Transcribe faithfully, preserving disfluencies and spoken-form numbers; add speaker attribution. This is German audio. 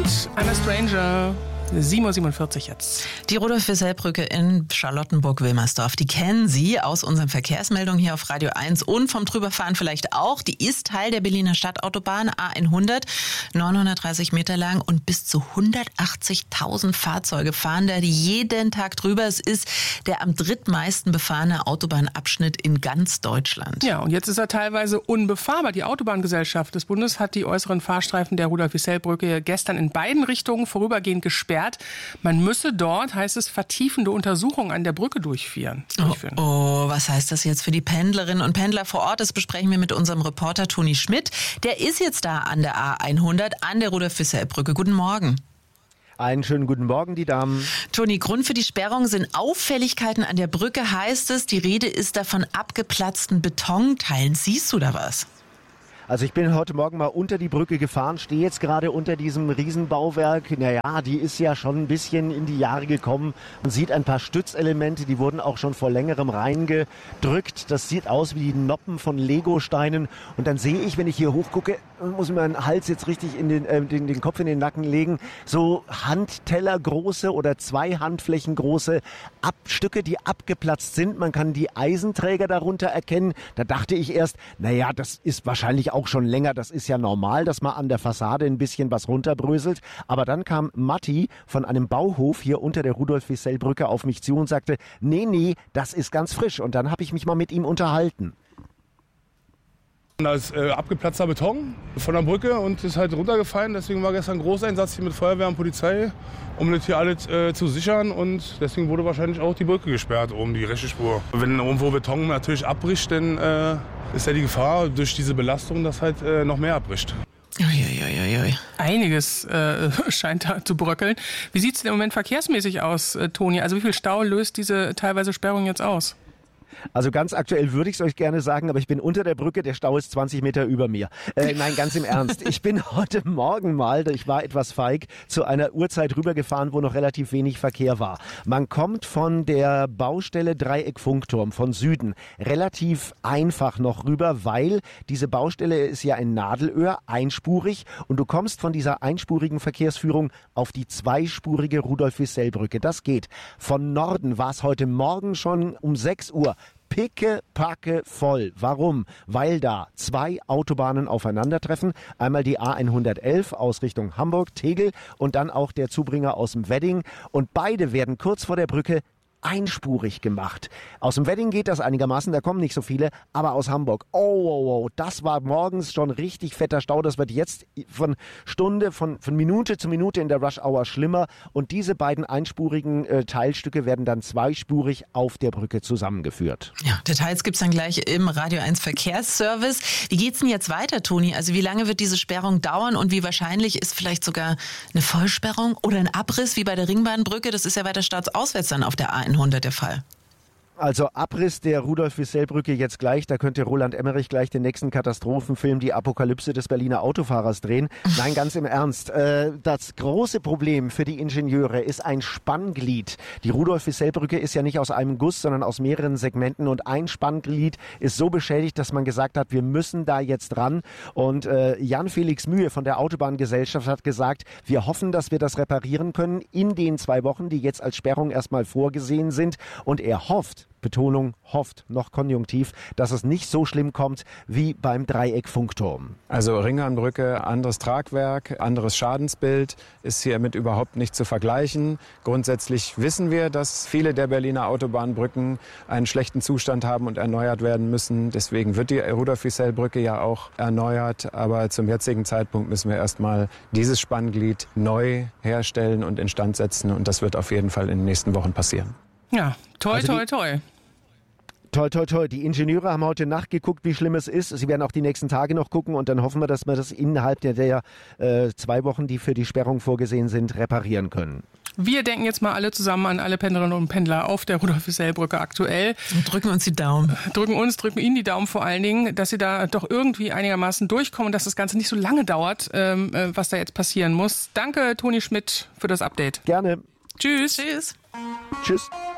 Speaker 1: I'm a Stranger. sieben Uhr siebenundvierzig jetzt.
Speaker 2: Die Rudolf-Wissell-Brücke in Charlottenburg-Wilmersdorf, die kennen Sie aus unseren Verkehrsmeldungen hier auf Radio eins und vom Drüberfahren vielleicht auch. Die ist Teil der Berliner Stadtautobahn A hundert, neunhundertdreißig Meter lang und bis zu hundertachtzigtausend Fahrzeuge fahren da jeden Tag drüber. Es ist der am drittmeisten befahrene Autobahnabschnitt in ganz Deutschland.
Speaker 1: Ja, und jetzt ist er teilweise unbefahrbar. Die Autobahngesellschaft des Bundes hat die äußeren Fahrstreifen der Rudolf-Wissell-Brücke gestern in beiden Richtungen vorübergehend gesperrt. Man müsse dort, heißt es, vertiefende Untersuchungen an der Brücke durchführen. durchführen.
Speaker 2: Oh, oh, was heißt das jetzt für die Pendlerinnen und Pendler vor Ort? Das besprechen wir mit unserem Reporter Toni Schmidt. Der ist jetzt da an der A hundert, an der Rudolf-Wissell-Brücke. Guten Morgen.
Speaker 3: Einen schönen guten Morgen, die Damen.
Speaker 2: Toni, Grund für die Sperrung sind Auffälligkeiten an der Brücke, heißt es. Die Rede ist da von abgeplatzten Betonteilen. Siehst du da was?
Speaker 3: Also ich bin heute Morgen mal unter die Brücke gefahren, stehe jetzt gerade unter diesem Riesenbauwerk. Naja, die ist ja schon ein bisschen in die Jahre gekommen. Man sieht ein paar Stützelemente, die wurden auch schon vor längerem reingedrückt. Das sieht aus wie die Noppen von Legosteinen. Und dann sehe ich, wenn ich hier hochgucke, muss ich meinen Hals jetzt richtig in den, äh, den, den Kopf in den Nacken legen, so Handtellergroße oder zwei Handflächen große Abstücke, die abgeplatzt sind. Man kann die Eisenträger darunter erkennen. Da dachte ich erst, naja, das ist wahrscheinlich auch auch schon länger, das ist ja normal, dass man an der Fassade ein bisschen was runterbröselt. Aber dann kam Matti von einem Bauhof hier unter der Rudolf-Wissell-Brücke auf mich zu und sagte, nee, nee, das ist ganz frisch. Und dann habe ich mich mal mit ihm unterhalten.
Speaker 4: Da ist äh, abgeplatzter Beton von der Brücke und ist halt runtergefallen. Deswegen war gestern ein Großeinsatz hier mit Feuerwehr und Polizei, um das hier alles äh, zu sichern. Und deswegen wurde wahrscheinlich auch die Brücke gesperrt, oben die rechte Spur. Wenn irgendwo Beton natürlich abbricht, dann äh, ist ja die Gefahr durch diese Belastung, dass halt äh, noch mehr abbricht.
Speaker 2: Uiuiuiui.
Speaker 1: Einiges äh, scheint da zu bröckeln. Wie sieht es denn im Moment verkehrsmäßig aus, äh, Toni? Also wie viel Stau löst diese teilweise Sperrung jetzt aus?
Speaker 3: Also ganz aktuell würde ich es euch gerne sagen, aber ich bin unter der Brücke, der Stau ist zwanzig Meter über mir. Äh, nein, ganz im Ernst. Ich bin heute Morgen mal, ich war etwas feig, zu einer Uhrzeit rübergefahren, wo noch relativ wenig Verkehr war. Man kommt von der Baustelle Dreieck-Funkturm von Süden relativ einfach noch rüber, weil diese Baustelle ist ja in Nadelöhr, einspurig, und du kommst von dieser einspurigen Verkehrsführung auf die zweispurige Rudolf-Wissell-Brücke. Das geht. Von Norden war es heute Morgen schon um sechs Uhr. Picke-packe voll. Warum? Weil da zwei Autobahnen aufeinandertreffen. Einmal die A hundertelf aus Richtung Hamburg, Tegel, und dann auch der Zubringer aus dem Wedding. Und beide werden kurz vor der Brücke einspurig gemacht. Aus dem Wedding geht das einigermaßen, da kommen nicht so viele, aber aus Hamburg, oh, oh, oh, das war morgens schon richtig fetter Stau. Das wird jetzt von Stunde, von, von Minute zu Minute in der Rush Hour schlimmer, und diese beiden einspurigen äh, Teilstücke werden dann zweispurig auf der Brücke zusammengeführt.
Speaker 2: Ja, Details gibt's dann gleich im Radio eins Verkehrsservice. Wie geht's denn jetzt weiter, Toni? Also wie lange wird diese Sperrung dauern und wie wahrscheinlich ist vielleicht sogar eine Vollsperrung oder ein Abriss wie bei der Ringbahnbrücke? Das ist ja weiter staatsauswärts dann auf der A hundert der Fall.
Speaker 3: Also Abriss der Rudolf-Wissell-Brücke jetzt gleich, da könnte Roland Emmerich gleich den nächsten Katastrophenfilm Die Apokalypse des Berliner Autofahrers drehen. Nein, ganz im Ernst. Äh, das große Problem für die Ingenieure ist ein Spannglied. Die Rudolf-Wissell-Brücke ist ja nicht aus einem Guss, sondern aus mehreren Segmenten, und ein Spannglied ist so beschädigt, dass man gesagt hat, wir müssen da jetzt ran. Und äh, Jan-Felix Mühe von der Autobahngesellschaft hat gesagt, wir hoffen, dass wir das reparieren können in den zwei Wochen, die jetzt als Sperrung erstmal vorgesehen sind. Und er hofft, Betonung, hofft, noch konjunktiv, dass es nicht so schlimm kommt wie beim Dreieck-Funkturm.
Speaker 5: Also Ringbahnbrücke, anderes Tragwerk, anderes Schadensbild, ist hiermit überhaupt nicht zu vergleichen. Grundsätzlich wissen wir, dass viele der Berliner Autobahnbrücken einen schlechten Zustand haben und erneuert werden müssen. Deswegen wird die Rudolf-Wissell-Brücke ja auch erneuert. Aber zum jetzigen Zeitpunkt müssen wir erstmal dieses Spannglied neu herstellen und instand setzen. Und das wird auf jeden Fall in den nächsten Wochen passieren.
Speaker 1: Ja, toi,
Speaker 3: also
Speaker 1: toi, toi.
Speaker 3: Toi, toi, toi. Die Ingenieure haben heute Nacht geguckt, wie schlimm es ist. Sie werden auch die nächsten Tage noch gucken, und dann hoffen wir, dass wir das innerhalb der, der äh, zwei Wochen, die für die Sperrung vorgesehen sind, reparieren können.
Speaker 1: Wir denken jetzt mal alle zusammen an alle Pendlerinnen und Pendler auf der Rudolf-Wissell-Brücke aktuell.
Speaker 2: Und drücken uns die Daumen.
Speaker 1: Drücken uns, drücken Ihnen die Daumen vor allen Dingen, dass Sie da doch irgendwie einigermaßen durchkommen und dass das Ganze nicht so lange dauert, ähm, äh, was da jetzt passieren muss. Danke, Toni Schmidt, für das Update.
Speaker 3: Gerne.
Speaker 1: Tschüss.
Speaker 2: Tschüss.
Speaker 3: Tschüss.